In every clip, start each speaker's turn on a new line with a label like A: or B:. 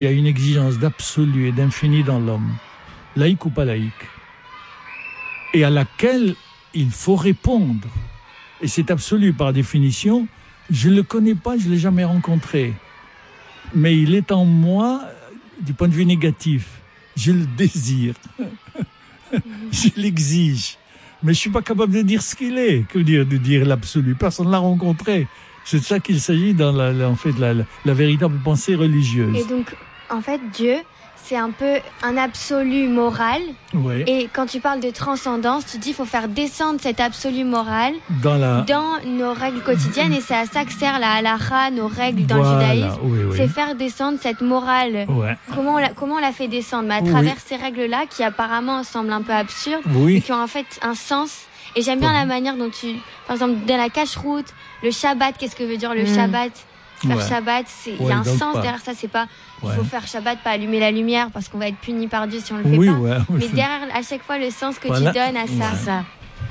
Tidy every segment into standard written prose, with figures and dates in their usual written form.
A: Il y a une exigence d'absolu et d'infini dans l'homme, laïque ou pas laïque, et à laquelle il faut répondre. Et c'est absolu par définition. Je ne le connais pas, je ne l'ai jamais rencontré. Mais il est en moi du point de vue négatif. Je le désire. Je l'exige. Mais je ne suis pas capable de dire ce qu'il est. Que dire de dire l'absolu? Personne ne l'a rencontré. C'est de ça qu'il s'agit dans la véritable pensée religieuse.
B: Et donc, en fait, Dieu, c'est un peu un absolu moral.
A: Ouais.
B: Et quand tu parles de transcendance, tu dis qu'il faut faire descendre cet absolu moral dans nos règles quotidiennes. Et c'est à ça que sert la halakha, nos règles dans le judaïsme.
A: Oui.
B: C'est faire descendre cette morale.
A: Ouais.
B: Comment on la fait descendre? À travers ces règles-là, qui apparemment semblent un peu absurdes, mais qui ont en fait un sens. Et j'aime bien la manière dont par exemple, dans la cache-route, le Shabbat, qu'est-ce que veut dire le Shabbat? Faire Shabbat, il y a un sens derrière ça, c'est pas il faut faire Shabbat, pas allumer la lumière parce qu'on va être puni par Dieu si on le fait pas. Mais derrière à chaque fois le sens que tu donnes à ça.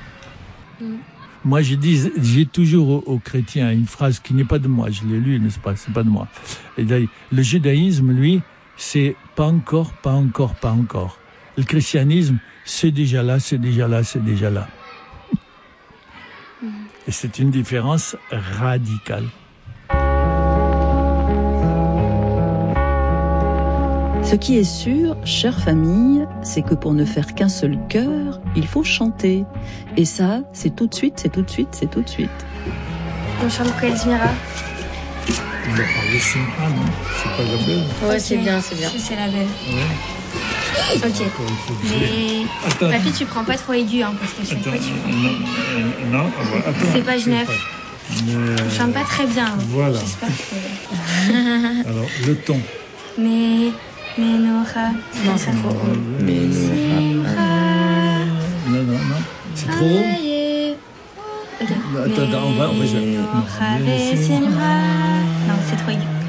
A: Moi j'ai toujours aux chrétiens une phrase qui n'est pas de moi, je l'ai lu, n'est-ce pas, c'est pas de moi. Et le judaïsme, lui, c'est pas encore. Le christianisme, c'est déjà là. Et c'est une différence radicale.
C: Ce qui est sûr, chère famille, c'est que pour ne faire qu'un seul cœur, il faut chanter. Et ça, c'est tout de suite.
B: On chante quelle Zmira?
A: On va parler Simcha, non? C'est pas la belle?
D: Ouais, c'est bien.
B: C'est la belle.
A: Ouais.
B: Ok. Mais papy, tu prends pas trop aigu, hein, parce que chaque fois tu...
A: Non, attends.
B: C'est page 9. On chante pas très bien.
A: Voilà.
B: J'espère que...
A: Alors, le ton.
B: Menorah.
D: Non, c'est trop haut.
A: Non. C'est trop haut.
B: Ok.
A: Attends, on va jouer.
B: Non, c'est trop aigu.